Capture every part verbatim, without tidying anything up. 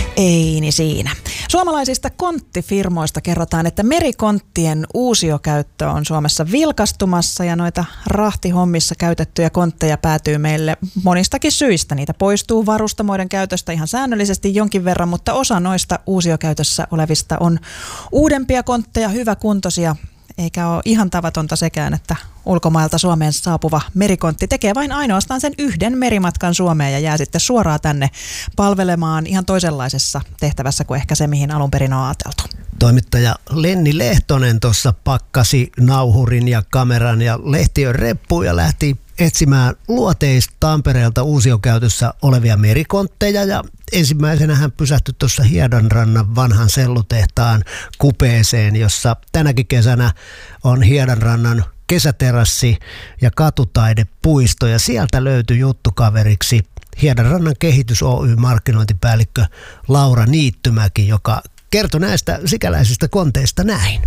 Ei niin siinä. Suomalaisista konttifirmoista kerrotaan, että merikonttien uusiokäyttö on Suomessa vilkastumassa ja noita rahtihommissa käytettyjä kontteja päätyy meille monistakin syistä. Niitä poistuu varustamoiden käytöstä ihan säännöllisesti jonkin verran, mutta osa noista uusiokäytössä olevista on uudempia kontteja, hyväkuntoisia. Eikä ole ihan tavatonta sekään, että ulkomailta Suomeen saapuva merikontti tekee vain ainoastaan sen yhden merimatkan Suomeen ja jää sitten suoraan tänne palvelemaan ihan toisenlaisessa tehtävässä kuin ehkä se, mihin alun perin on ajateltu. Toimittaja Lenni Lehtonen tuossa pakkasi nauhurin ja kameran ja lehtiön reppuun ja lähti etsimään luoteista Tampereelta uusiokäytössä olevia merikontteja ja ensimmäisenä hän pysähtyi tuossa Hiedanrannan vanhan sellutehtaan kupeeseen, jossa tänäkin kesänä on Hiedanrannan kesäterassi ja katutaidepuisto ja sieltä löytyi juttukaveriksi Hiedanrannan Kehitys Oy markkinointipäällikkö Laura Niittymäki, joka kertoi näistä sikäläisistä konteista näin.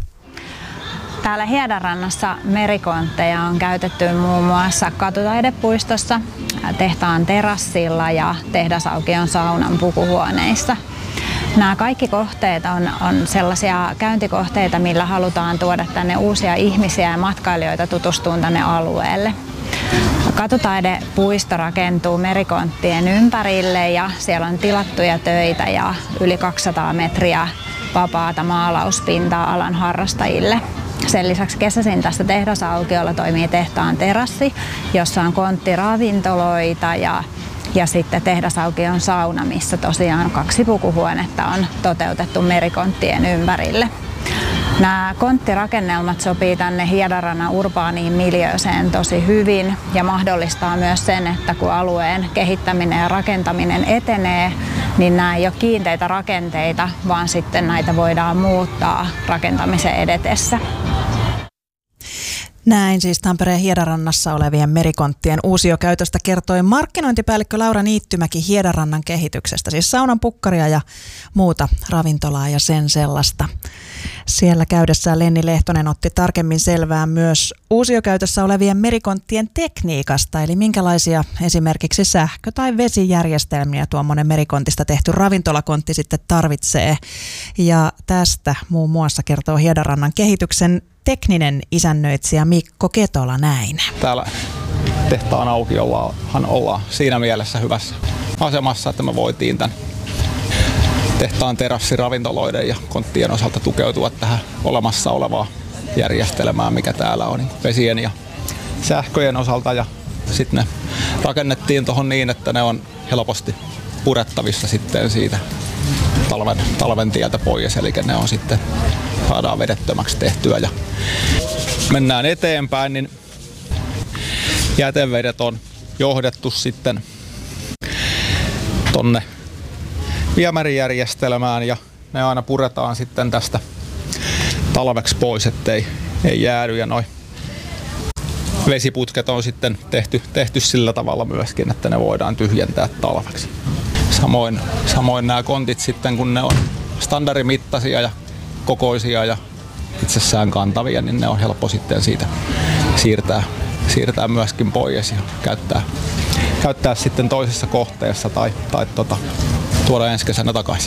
Täällä Hiedanrannassa merikontteja on käytetty muun muassa katutaidepuistossa, tehtaan terassilla ja tehdasaukion saunan pukuhuoneissa. Nämä kaikki kohteet on, on sellaisia käyntikohteita, millä halutaan tuoda tänne uusia ihmisiä ja matkailijoita tutustumaan tänne alueelle. Katutaidepuisto rakentuu merikonttien ympärille ja siellä on tilattuja töitä ja yli kaksisataa metriä vapaata maalauspintaa alan harrastajille. Sen lisäksi kesäisin tässä tehdasaukiolla toimii tehtaan terassi, jossa on konttiravintoloita ja, ja sitten tehdasaukion sauna, missä tosiaan kaksi pukuhuonetta on toteutettu merikonttien ympärille. Nämä konttirakennelmat sopii tänne Hiedanrannan urbaaniin miljööseen tosi hyvin ja mahdollistaa myös sen, että kun alueen kehittäminen ja rakentaminen etenee, niin nämä ei ole kiinteitä rakenteita, vaan sitten näitä voidaan muuttaa rakentamisen edetessä. Näin siis Tampereen Hiedanrannassa olevien merikonttien uusiokäytöstä kertoi markkinointipäällikkö Laura Niittymäki Hiedanrannan kehityksestä, siis saunan pukkaria ja muuta ravintolaa ja sen sellaista. Siellä käydessään Lenni Lehtonen otti tarkemmin selvää myös uusiokäytössä olevien merikonttien tekniikasta, eli minkälaisia esimerkiksi sähkö- tai vesijärjestelmiä tuommoinen merikontista tehty ravintolakontti sitten tarvitsee. Ja tästä muun muassa kertoo Hiedanrannan kehityksen tekninen isännöitsijä Mikko Ketola näin. Täällä tehtaan aukiollahan ollaan siinä mielessä hyvässä asemassa, että me voitiin tämän tehtaan terassiravintoloiden ja konttien osalta tukeutua tähän olemassa olevaan järjestelmään, mikä täällä on niin vesien ja sähköjen osalta. Ja sitten ne rakennettiin tuohon niin, että ne on helposti purettavissa sitten siitä talven, talven tieltä pois, eli ne on sitten saadaan vedettömäksi tehtyä ja mennään eteenpäin, niin jätevedet on johdettu sitten tonne viemärijärjestelmään ja ne aina puretaan sitten tästä talveksi pois, ettei ei jäädy ja noi vesiputket on sitten tehty, tehty sillä tavalla myöskin, että ne voidaan tyhjentää talveksi. Samoin, samoin nämä kontit sitten, kun ne on standardimittaisia ja kokoisia ja itsessään kantavia, niin ne on helppo sitten siitä siirtää, siirtää myöskin pois ja käyttää, käyttää sitten toisessa kohteessa tai, tai tota, tuoda ensi kesänä takaisin.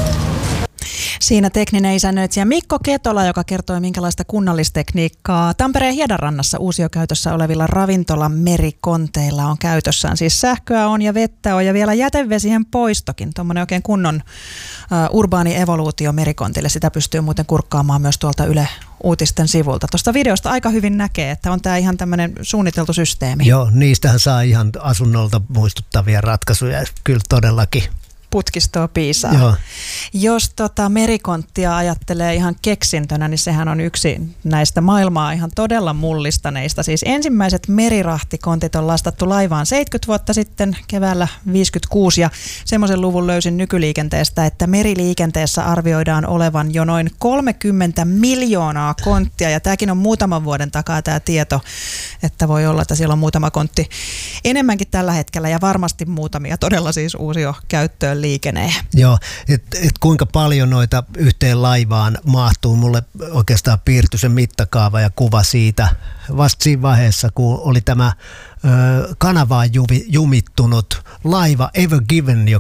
Siinä tekninen isännöitsijä Mikko Ketola, joka kertoi minkälaista kunnallistekniikkaa Tampereen Hiedanrannassa uusiokäytössä olevilla ravintolan merikonteilla on käytössään. Siis sähköä on ja vettä on ja vielä jätevesien poistokin. Tuommoinen oikein kunnon uh, urbaani evoluutio merikontille. Sitä pystyy muuten kurkkaamaan myös tuolta Yle Uutisten sivulta. Tuosta videosta aika hyvin näkee, että on tämä ihan tämmöinen suunniteltu systeemi. Joo, niistähän saa ihan asunnolta muistuttavia ratkaisuja. Kyllä todellakin. Putkistoa piisaa. Joo. Jos tota merikonttia ajattelee ihan keksintönä, niin sehän on yksi näistä maailmaa ihan todella mullistaneista. Siis ensimmäiset merirahtikontit on lastattu laivaan seitsemänkymmentä vuotta sitten keväällä viisikymmentäkuusi ja semmoisen luvun löysin nykyliikenteestä, että meriliikenteessä arvioidaan olevan jo noin kolmekymmentä miljoonaa konttia ja tämäkin on muutaman vuoden takaa tämä tieto, että voi olla, että siellä on muutama kontti enemmänkin tällä hetkellä ja varmasti muutamia todella siis uusia käyttöön liikenee. Joo, että et kuinka paljon noita yhteen laivaan mahtuu. Mulle oikeastaan piirtyi se mittakaava ja kuva siitä vasta siinä vaiheessa, kun oli tämä ö, kanavaan jumittunut laiva Ever Given, joka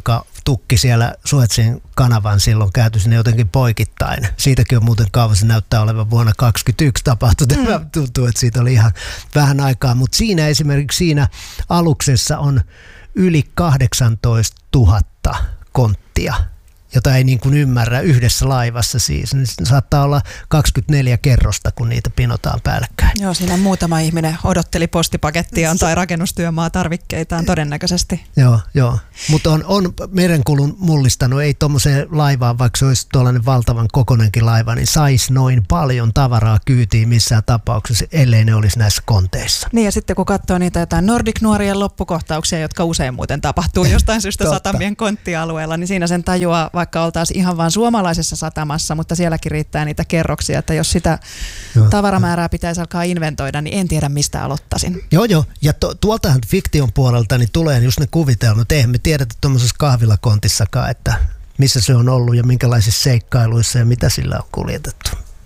tukki siellä Suetsin kanavan silloin käyty sinne jotenkin poikittain. Siitäkin on muuten kauan, se näyttää olevan vuonna kaksikymmentäyksi tapahtu. Tämä mm. tuntuu, että siitä oli ihan vähän aikaa, mutta siinä esimerkiksi siinä aluksessa on yli kahdeksantoistatuhatta konttia, jota ei niin kuin ymmärrä yhdessä laivassa siis. Niin saattaa olla kaksikymmentäneljä kerrosta, kun niitä pinotaan päällekkäin. Joo, siinä muutama ihminen odotteli postipakettiaan tai rakennustyömaa tarvikkeitaan todennäköisesti. Joo, joo. Mutta on, on merenkulun mullistanut, ei tuommoiseen laivaan, vaikka se olisi tuollainen valtavan kokoinenkin laiva, niin saisi noin paljon tavaraa kyytiin missään tapauksessa, ellei ne olisi näissä konteissa. Niin ja sitten kun katsoo niitä jotain Nordic-nuorien loppukohtauksia, jotka usein muuten tapahtuu jostain syystä satamien konttialueella, niin siinä sen tajuaa, vaikka oltaisiin ihan vain suomalaisessa satamassa, mutta sielläkin riittää niitä kerroksia, että jos sitä joo, tavaramäärää pitäisi alkaa inventoida, niin en tiedä mistä aloittaisin. Joo, joo. Ja to, tuoltahan fiktion puolelta niin tulee just ne kuvitelmat. Eihän me tiedetä tuommoisessa kahvilakontissakaan, että missä se on ollut ja minkälaisissa seikkailuissa ja mitä sillä on kuljetettu.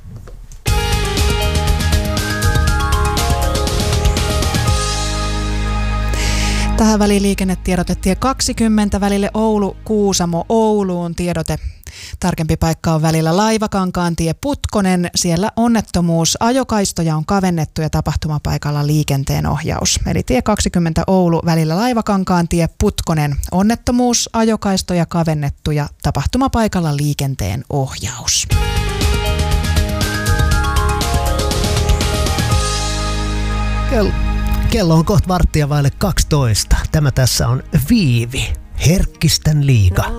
Tähän väliin liikennetiedotetie kaksikymmentä välille Oulu-Kuusamo Ouluun tiedote. Tarkempi paikka on välillä Laivakankaantie Putkonen. Siellä onnettomuus. Ajokaistoja on kavennettu ja tapahtumapaikalla liikenteen ohjaus. Eli tie kaksikymmentä Oulu välillä Laivakankaantie Putkonen. Onnettomuus, ajokaistoja kavennettu ja tapahtumapaikalla liikenteen ohjaus. Kello. Kello on kohta varttia vaille kaksitoista. Tämä tässä on Viivi, Herkkisten liiga.